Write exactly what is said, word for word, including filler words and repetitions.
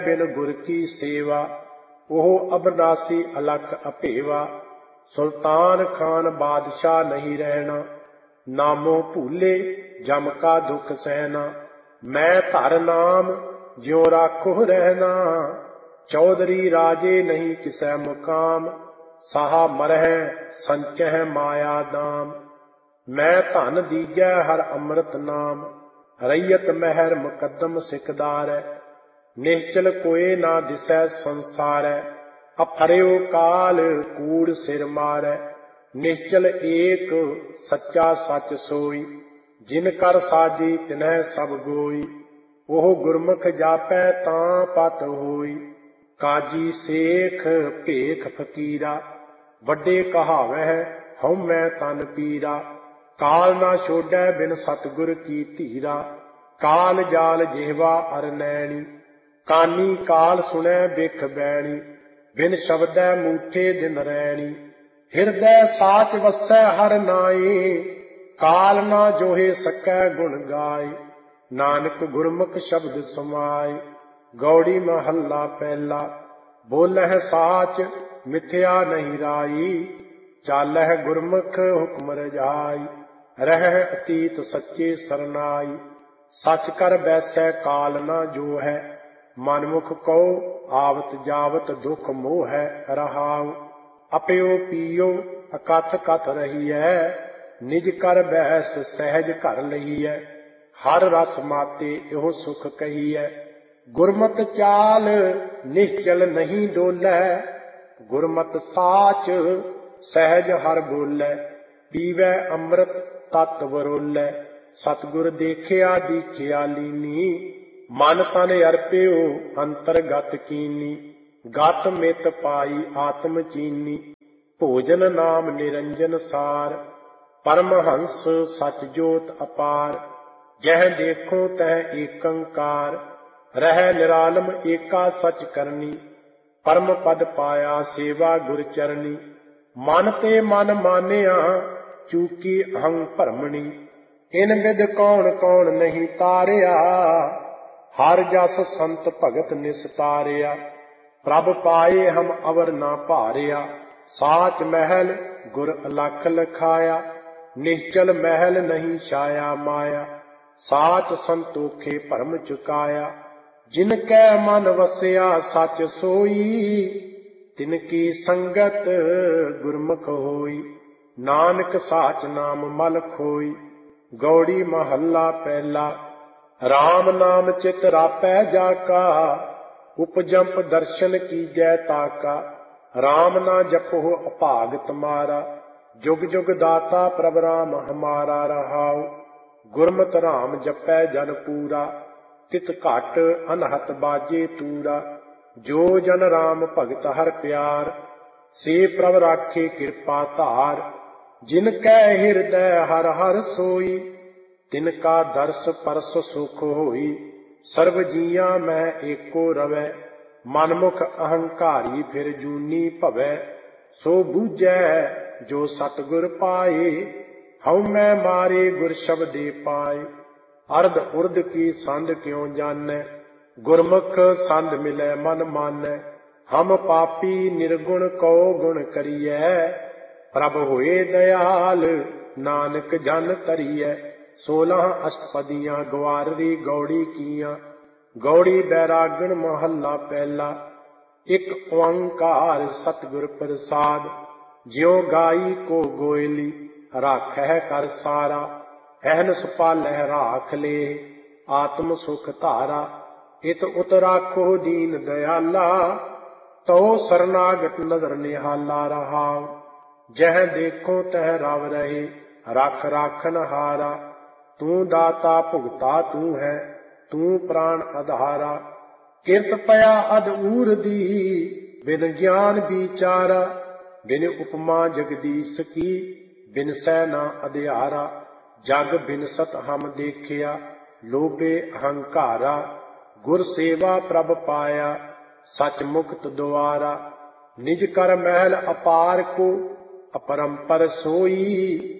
बिन गुर की सेवा, ओह अबनासी अलख अपेवा। सुल्तान खान बादशाह नहीं रहना, नामो भूले जम का दुख सहना। मैं धर नाम ज्यों राखो रहना, चौधरी राजे नहीं किसै मुकाम। साहा मरह संचह माया दाम, मैं धन दीजै हर अमृत नाम। रैयत महर मुकदम सिकदार, निश्चल कोय ना दिसै संसार। अफरियो काल कूड़ सिर मारै, निश्चल एक सच्चा सच सोई। जिन कर साजी तिनह सब गोई, ओह गुरमुख जापै तां पत होई। काजी सेख भेख फकीरा, वड्डे कहावह हउमੈ तन पीरा। काल ना छोड़ै बिन सतगुर की धीरा, काल जाल जिह्वा अर नैनी। कानी काल सुनै बिख बैणी, बिन शब्दै मूठे दिन रैणी। हिरदै साच वसै हर नाई, काल ना जोहे सकै गुण गाय। नानक गुरमुख शब्द समाय, गौड़ी महला पहला। बोलह साच मिथ्या नहीं राई, चालह गुरमुख हुक्म रजाई। रहह अतीत सच्चे सरनाई, सच कर बैसै काल ना जो है। मनमुख कहो आवत जावत दुख मोह है रहाउ। अपयो पियो अकथ कथ रहीਐ, निज कर बहस सहज कर लहीਐ। हर रस माते एहो सुख कहीਐ, गुरमत चाल निश्चल नहीं डोलै। गुरमत साच सहज हर बोलै, पीवै अमृत तत वरोलै। सतगुर देखिया दीखिया लीनी, मन तन अर्पियो अंतरगत कीनी। गत मित पाई आत्म चीनी, भोजन नाम निरंजन सार। परमहंस सच जोत अपार, जह देखो तह एकंकार। रह निरालम एका सच करनी, परम पद पाया सेवा गुर चरनी। मन ते मन मानिया चूकी अहं भरमणी, इन विद कौन कौन नहीं तारिया। हर जस संत भगत निस्तारिया, प्रभ पाए हम अवर ना भारिया। साच महल गुर अलख लखाया, निश्चल महल नहीं छाया माया। साच संतोखे भरम चुकाया, जिनकै मन वसिया सच सोई। तिनकी संगत गुरमुख होई, नानक साच नाम मल खोई। गौड़ी महला पहला। राम नाम चित रापै जाका, उपजंप दर्शन कीजै ताका। राम ना जपो अभाग तुम्हारा, जुग जुग दाता प्रभ राम हमारा रहाओ। गुरमत राम जपै जन पूरा, तित घट अनहत बाजे तूरा। जो जन राम भगत हर प्यार, से प्रभ राखे कृपा धार। जिनकै हिरदै हर हर सोई, तिनका दर्श परस सुख होई। सर्व जिया मैं एको रवै, मनमुख अहंकारी फिर जूनी भवै। सो बूझै जो सतगुर पाए, हउमੈ मारे गुर शब्दे पाए। अर्ध उर्ध की संध क्यों जानੈ, गुरमुख संध मिलै मन मानੈ। हम पापी निर्गुण कौ गुण करिਐ, प्रभ होए दयाल नानक जन तरिਐ। सोलह अष्टपदियां गवाररी गौड़ी कीਆਂ। गौड़ी बैरागण महला पहला। एक ओंकार सतगुर प्रसाद, ज्यों गाई को गोयली राखै कर सारा। अहनस पालੈ राख ले आत्म सुख धारा। इत उत राखो दीन दयाला, तो शरणागत नदर निहाला रहाओ। जह देखो तह रव रहे, रख राखन हारा। तू दाता भुगता तू है, तू प्राण आधारा। किरत पया अद ऊर दी, बिन ज्ञान विचारा। बिन उपमा जगदीश की, बिन सैना अध्यारा। जग बिनसत हम देखिया, लोभे अहंकारा। गुर सेवा प्रभ पाया, सच मुक्त द्वारा। निज कर महल अपार को, अपरंपर सोई।